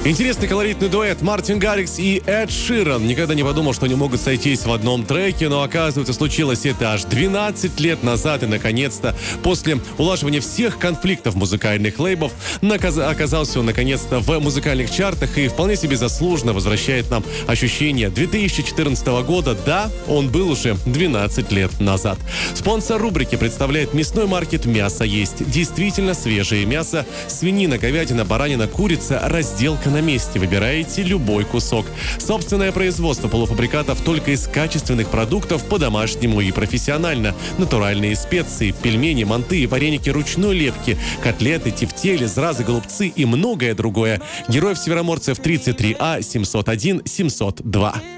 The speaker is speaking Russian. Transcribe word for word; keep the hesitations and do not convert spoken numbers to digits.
Интересный колоритный дуэт Мартин Гаррикс и Эд Ширан. Никогда не подумал, что они могут сойтись в одном треке, но оказывается, случилось это аж двенадцать лет назад, и наконец-то, после улаживания всех конфликтов музыкальных лейбов, наказ... оказался он наконец-то в музыкальных чартах и вполне себе заслуженно возвращает нам ощущение две тысячи четырнадцатого года. Да, он был уже двенадцать лет назад. Спонсор рубрики представляет мясной маркет «Мясо есть». Действительно свежее мясо, свинина, говядина, баранина, курица, разделка на месте. Выбираете любой кусок. Собственное производство полуфабрикатов только из качественных продуктов по-домашнему и профессионально. Натуральные специи, пельмени, манты, вареники ручной лепки, котлеты, тефтели, зразы, голубцы и многое другое. Героев Североморцев тридцать три А семьсот один семьсот два.